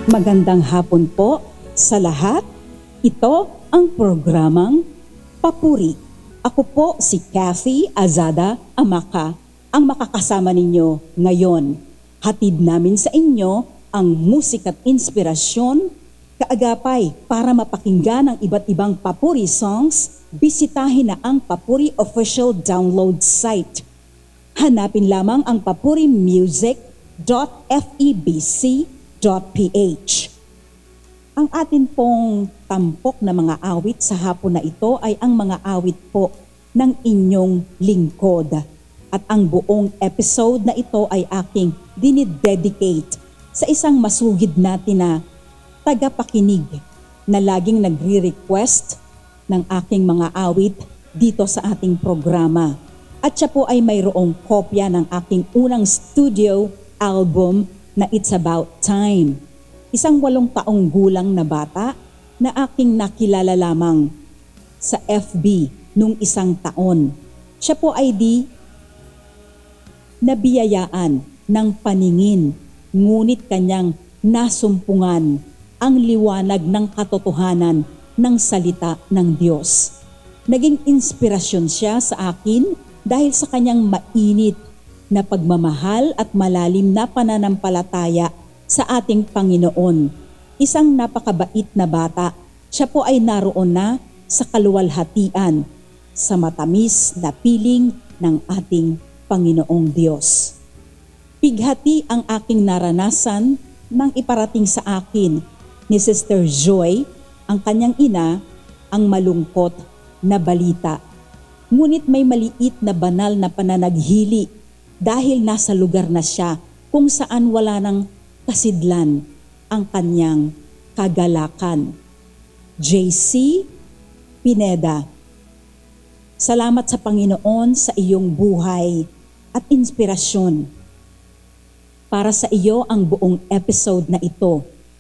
Magandang hapon po sa lahat. Ito ang programang Papuri. Ako po si Kathy Azada Amaka, ang makakasama ninyo ngayon. Hatid namin sa inyo ang musika at inspirasyon, kaagapay para mapakinggan ang iba't ibang Papuri songs. Bisitahin na ang Papuri official download site. Hanapin lamang ang papurimusic.febc.ph. Ang atin pong tampok na mga awit sa hapon na ito ay ang mga awit po ng inyong lingkod. At ang buong episode na ito ay aking dinidedicate sa isang masugid natin na tagapakinig na laging nagre-request ng aking mga awit dito sa ating programa. At siya po ay mayroong kopya ng aking unang studio album na It's About Time. Isang 8 taong gulang na bata na aking nakilala lamang sa FB nung 1 taon. Siya po ay nabiyayaan ng paningin, ngunit kanyang nasumpungan ang liwanag ng katotohanan ng salita ng Diyos. Naging inspirasyon siya sa akin dahil sa kanyang mainit na pagmamahal at malalim na pananampalataya sa ating Panginoon. Isang napakabait na bata, siya po ay naroon na sa kaluwalhatian, sa matamis na piling ng ating Panginoong Diyos. Pighati ang aking naranasan nang iparating sa akin ni Sister Joy, ang kanyang ina, ang malungkot na balita. Ngunit may maliit na banal na pananaghili dahil nasa lugar na siya kung saan wala ng kasidlan ang kanyang kagalakan. JC Pineda, salamat sa Panginoon sa iyong buhay at inspirasyon. Para sa iyo ang buong episode na ito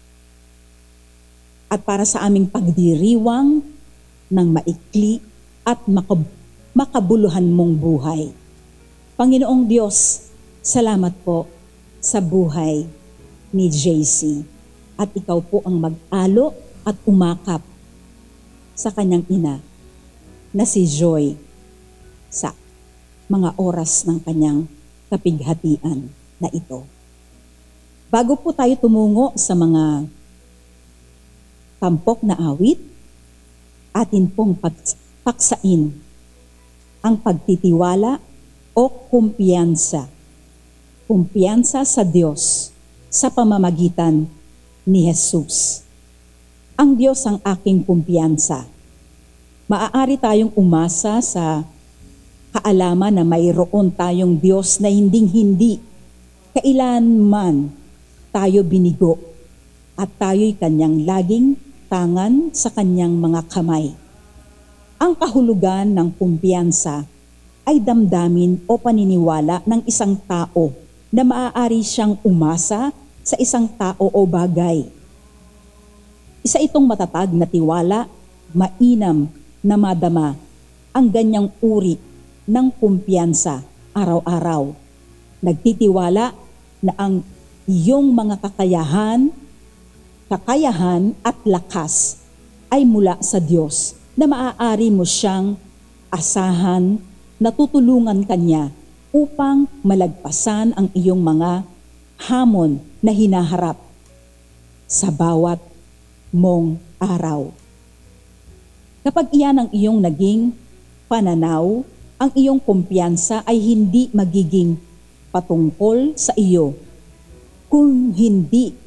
at para sa aming pagdiriwang ng maikli at makabuluhan mong buhay. Panginoong Diyos, salamat po sa buhay ni JC. At ikaw po ang mag-alo at umakap sa kanyang ina na si Joy sa mga oras ng kanyang kapighatian na ito. Bago po tayo tumungo sa mga tampok na awit, atin pong paksain ang pagtitiwala o kumpiyansa. Kumpiyansa sa Diyos sa pamamagitan ni Jesus. Ang Diyos ang aking kumpiyansa. Maaari tayong umasa sa kaalaman na mayroon tayong Diyos na hinding-hindi kailanman tayo binigo at tayo'y kanyang laging tangan sa kanyang mga kamay. Ang kahulugan ng kumpiyansa ay damdamin o paniniwala ng isang tao na maaari siyang umasa sa isang tao o bagay. Isa itong matatag na tiwala, mainam na madama ang ganyang uri ng kumpiyansa araw-araw. Nagtitiwala na ang iyong mga kakayahan at lakas ay mula sa Diyos, na maaari mo siyang asahan, natutulungan kanya upang malagpasan ang iyong mga hamon na hinaharap sa bawat mong araw. Kapag iyan ang iyong naging pananaw, ang iyong kumpiyansa ay hindi magiging patungkol sa iyo, kung hindi